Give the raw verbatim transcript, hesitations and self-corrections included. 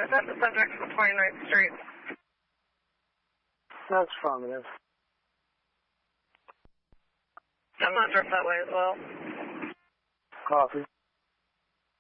is that the subject from twenty-ninth Street? That's affirmative. I'm not dressed that way as well. Coffee.